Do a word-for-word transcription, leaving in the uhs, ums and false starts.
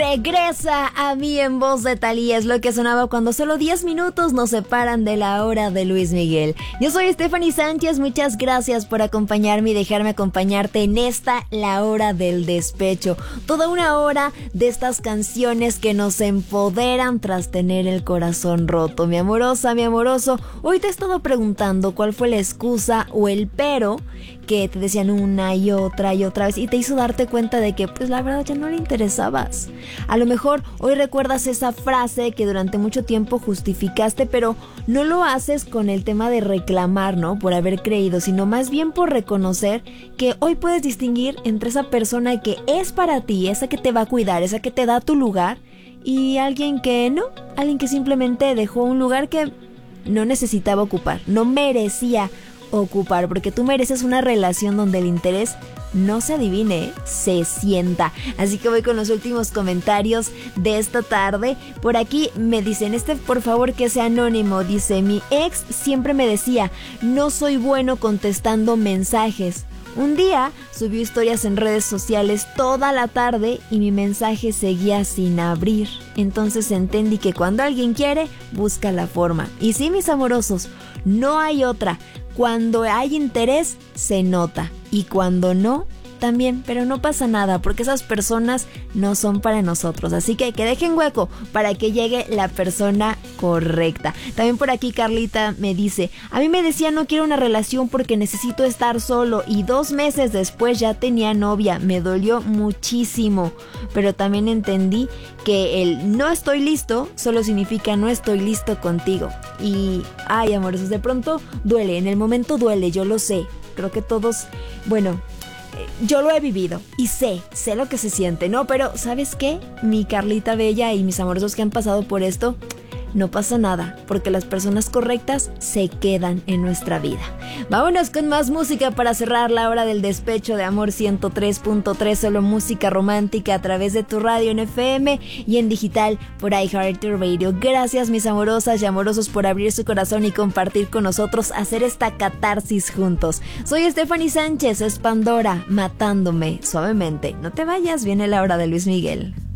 regresa a mí en voz de Thalía. Es lo que sonaba cuando solo diez minutos nos separan de la hora de Luis Miguel. Yo soy Stephanie Sánchez, muchas gracias por acompañarme y dejarme acompañarte en esta, la hora del despecho. Toda una hora de estas canciones que nos empoderan tras tener el corazón roto. Mi amorosa, mi amoroso, hoy te he estado preguntando cuál fue la excusa o el pero que te decían una y otra y otra vez y te hizo darte cuenta de que pues la verdad ya no le interesabas. A lo mejor hoy recuerdas esa frase que durante mucho tiempo justificaste, pero no lo haces con el tema de reclamar, ¿no? Por haber creído, sino más bien por reconocer que hoy puedes distinguir entre esa persona que es para ti, esa que te va a cuidar, esa que te da tu lugar, y alguien que no, alguien que simplemente dejó un lugar que no necesitaba ocupar, no merecía ocupar, porque tú mereces una relación donde el interés no se adivine, se sienta. Así que voy con los últimos comentarios de esta tarde. Por aquí me dicen, este por favor que sea anónimo, dice: mi ex siempre me decía, no soy bueno contestando mensajes. Un día subió historias en redes sociales toda la tarde y mi mensaje seguía sin abrir. Entonces entendí que cuando alguien quiere, busca la forma. Y sí, mis amorosos, no hay otra. Cuando hay interés, se nota. Y cuando no, también, pero no pasa nada, porque esas personas no son para nosotros. Así que que dejen hueco para que llegue la persona correcta. También por aquí Carlita me dice: a mí me decía no quiero una relación porque necesito estar solo, y dos meses después ya tenía novia. Me dolió muchísimo, pero también entendí que el no estoy listo solo significa no estoy listo contigo. Y ay, amorosos, de pronto duele, en el momento duele, yo lo sé. Creo que todos, bueno, yo lo he vivido y sé, sé lo que se siente, ¿no? Pero ¿sabes qué? Mi Carlita bella y mis amorosos que han pasado por esto, no pasa nada, porque las personas correctas se quedan en nuestra vida. Vámonos con más música para cerrar la hora del despecho de Amor ciento tres punto tres, solo música romántica a través de tu radio en F M y en digital por iHeartRadio. Gracias, mis amorosas y amorosos, por abrir su corazón y compartir con nosotros, hacer esta catarsis juntos. Soy Stephanie Sánchez, es Pandora, matándome suavemente. No te vayas, viene la hora de Luis Miguel.